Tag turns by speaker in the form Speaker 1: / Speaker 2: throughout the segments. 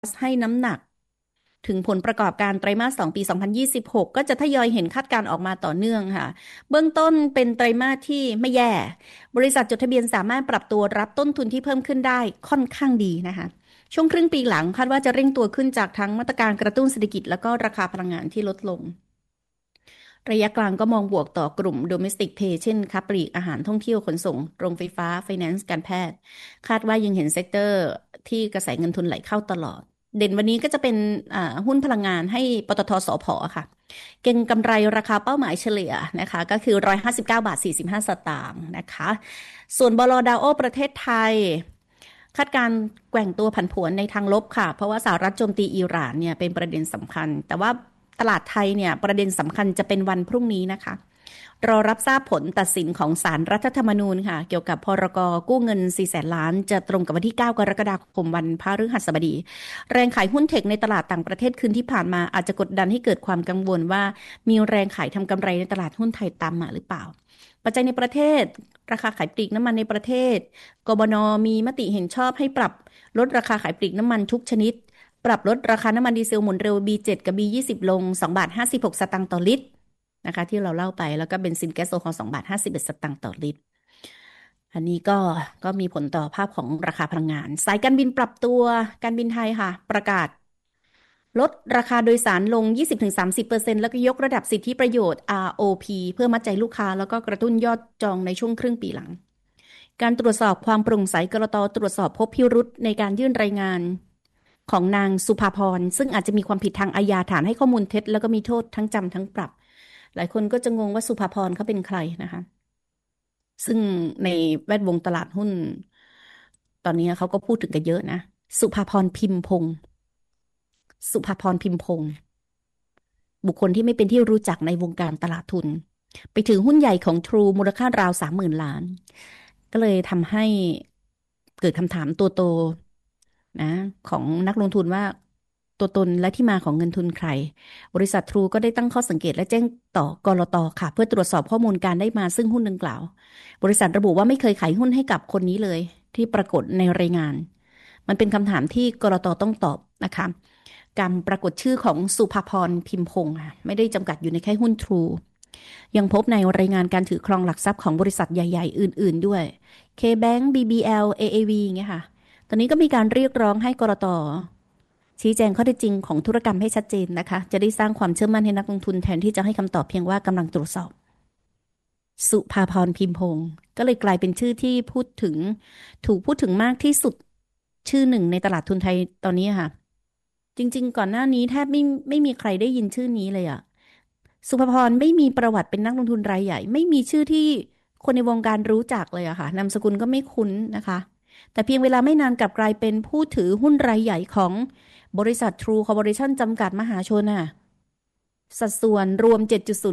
Speaker 1: ให้น้ำหนักถึงผลประกอบการไตรมาส2ปี2026ก็จะทยอยเห็นคาดการณ์ออกมาต่อเนื่องค่ะเบื้องต้นเป็นไตรมาสที่ไม่แย่บริษัทจดทะเบียนสามารถปรับตัวรับต้นทุนที่เพิ่มขึ้นได้ค่อนข้างดีนะคะช่วงครึ่งปีหลังคาดว่าจะเร่งตัวขึ้นจากทั้งมาตรการกระตุ้นเศรษฐกิจแล้วก็ราคาพลังงานที่ลดลงระยะกลางก็มองบวกต่อกลุ่ม Domestic Pay เช่นค้าปลีกอาหารท่องเที่ยวขนส่งโรงไฟฟ้า Finance การแพทย์คาดว่ายังเห็นเซกเตอร์ที่กระแสเงินทุนไหลเข้าตลอดเด่นวันนี้ก็จะเป็นหุ้นพลังงานให้ปตทสผค่ะเก็งกำไรราคาเป้าหมายเฉลี่ยนะคะก็คือ159.45 บาทนะคะส่วนบลดาวโอประเทศไทยคาดการแกว่งตัวผันผวนในทางลบค่ะเพราะว่าสหรัฐโจมตีอิหร่านเนี่ยเป็นประเด็นสำคัญแต่ว่าตลาดไทยเนี่ยประเด็นสำคัญจะเป็นวันพรุ่งนี้นะคะรอรับทราบผลตัดสินของศาลรัฐธรรมนูญค่ะเกี่ยวกับพรกกู้เงิน400,000 ล้านจะตรงกับวันที่9กรกฎาคมวันพฤหัสบดีแรงขายหุ้นเทคในตลาดต่างประเทศคืนที่ผ่านมาอาจจะกดดันให้เกิดความกังวลว่ามีแรงขายทำกำไรในตลาดหุ้นไทยตามมาหรือเปล่าปัจจัยในประเทศราคาขายปลีกน้ำมันในประเทศกบนมีมติเห็นชอบให้ปรับลดราคาขายปลีกน้ำมันทุกชนิดปรับลดราคาน้ำมันดีเซลหมุนเร็ว B7 กับ B20 ลง2.56 บาทต่อลิตรนะคะที่เราเล่าไปแล้วก็เบนซินแก๊สโซฮอล2.51 บาทต่อลิตรอันนี้ก็มีผลต่อภาพของราคาพลังงานสายการบินปรับตัวการบินไทยค่ะประกาศลดราคาโดยสารลง 20-30% แล้วก็ยกระดับสิทธิประโยชน์ ROP เพื่อมัดใจลูกค้าแล้วก็กระตุ้นยอดจองในช่วงครึ่งปีหลังการตรวจสอบความโปร่งใสกลต.ตรวจสอบพบพิรุธในการยื่นรายงานของนางสุภาพรซึ่งอาจจะมีความผิดทางอาญาฐานให้ข้อมูลเท็จแล้วก็มีโทษทั้งจำทั้งปรับหลายคนก็จะงงว่าสุภาพรเขาเป็นใครนะคะซึ่งในแวดวงตลาดหุ้นตอนนี้เขาก็พูดถึงกันเยอะนะสุภาพรพิมพงศ์สุภาพรพิมพงศ์บุคคลที่ไม่เป็นที่รู้จักในวงการตลาดทุนไปถือหุ้นใหญ่ของ True มูลค่าราว30,000 ล้านก็เลยทำให้เกิดคำถามตัวโตนะของนักลงทุนว่าตัวตนและที่มาของเงินทุนใครบริษัททรูก็ได้ตั้งข้อสังเกตและแจ้งต่อกลตค่ะเพื่อตรวจสอบข้อมูลการได้มาซึ่งหุ้นดังกล่าวบริษัทระบุว่าไม่เคยขายหุ้นให้กับคนนี้เลยที่ปรากฏในรายงานมันเป็นคำถามที่กลตต้องตอบนะคะการปรากฏชื่อของสุภาพรพิมพงศ์ไม่ได้จำกัดอยู่ในแค่หุ้นทรูยังพบในรายงานการถือครองหลักทรัพย์ของบริษัทใหญ่ๆอื่นๆด้วย K-Bank BBL AAV อย่างเงี้ยค่ะตอนนี้ก็มีการเรียกร้องให้กลตชี้แจงข้อเท็จจริงของธุรกรรมให้ชัดเจนนะคะจะได้สร้างความเชื่อมั่นให้นักลงทุนแทนที่จะให้คำตอบเพียงว่ากำลังตรวจสอบสุภาพรพิมพงศ์ก็เลยกลายเป็นชื่อที่พูดถึงถูกพูดถึงมากที่สุดชื่อหนึ่งในตลาดทุนไทยตอนนี้ค่ะจริงๆก่อนหน้านี้แทบไม่มีใครได้ยินชื่อนี้เลยอะสุภาพรไม่มีประวัติเป็นนักลงทุนรายใหญ่ไม่มีชื่อที่คนในวงการรู้จักเลยอะค่ะนามสกุลก็ไม่คุ้นนะคะแต่เพียงเวลาไม่นานกลับกลายเป็นผู้ถือหุ้นรายใหญ่ของบริษัท True Corporation จำกัดมหาชนน่ะสัดส่วนรวม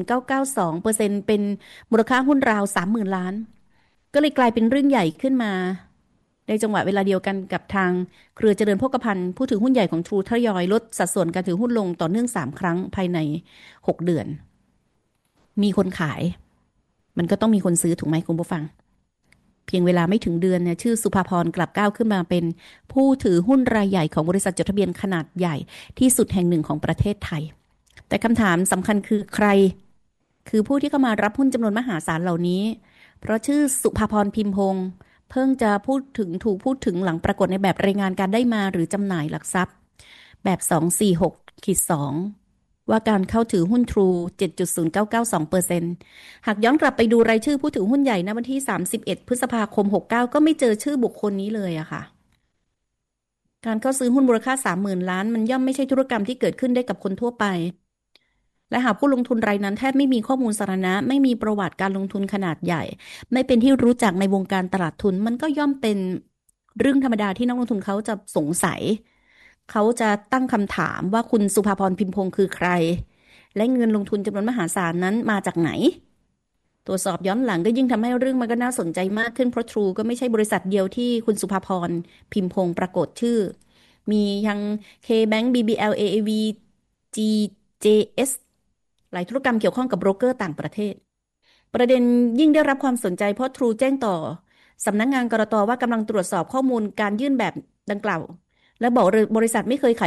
Speaker 1: 7.0992%เป็นมูลค่าหุ้นราว30,000 ล้านก็เลยกลายเป็นเรื่องใหญ่ขึ้นมาในจังหวะเวลาเดียวกันกับทางเครือเจริญโภคภัณฑ์ผู้ถือหุ้นใหญ่ของ True ทยอยลดสัดส่วนการถือหุ้นลงต่อเนื่อง3 ครั้งภายใน6 เดือนมีคนขายมันก็ต้องมีคนซื้อถูกไหมคุณผู้ฟังเพียงเวลาไม่ถึงเดือนเนี่ยชื่อสุภาพรกลับก้าวขึ้นมาเป็นผู้ถือหุ้นรายใหญ่ของบริษัทจดทะเบียนขนาดใหญ่ที่สุดแห่งหนึ่งของประเทศไทยแต่คำถามสำคัญคือใครคือผู้ที่เข้ามารับหุ้นจำนวนมหาศาลเหล่านี้เพราะชื่อสุภาพรพิมพงศ์เพิ่งจะถูกพูดถึงหลังปรากฏในแบบรายงานการได้มาหรือจำหน่ายหลักทรัพย์แบบ246-2ว่าการเข้าถือหุ้น True 7.0992%หากย้อนกลับไปดูรายชื่อผู้ถือหุ้นใหญ่ณวันที่31พฤษภาคม69ก็ไม่เจอชื่อบุคคลนี้เลยอะค่ะการเข้าซื้อหุ้นมูลค่า30,000 ล้านมันย่อมไม่ใช่ธุรกรรมที่เกิดขึ้นได้กับคนทั่วไปและหากผู้ลงทุนรายนั้นแทบไม่มีข้อมูลสาธารณะไม่มีประวัติการลงทุนขนาดใหญ่ไม่เป็นที่รู้จักในวงการตลาดทุนมันก็ย่อมเป็นเรื่องธรรมดาที่นักลงทุนเขาจะสงสัยเขาจะตั้งคำถามว่าคุณสุภาพรพิมพงศ์คือใครและเงินลงทุนจำนวนมหาศาลนั้นมาจากไหนตรวจสอบย้อนหลังก็ยิ่งทำให้เรื่องมันก็น่าสนใจมากขึ้นเพราะ True ก็ไม่ใช่บริษัทเดียวที่คุณสุภาพรพิมพงศ์ปรากฏชื่อมียัง K-Bank BBL AAV GJS หลายธุรกรรมเกี่ยวข้องกับโบรกเกอร์ต่างประเทศประเด็นยิ่งได้รับความสนใจเพราะ True แจ้งต่อสำนักงานกลตว่ากำลังตรวจสอบข้อมูลการยื่นแบบดังกล่าวและบอกบริษัทไม่เคยขาย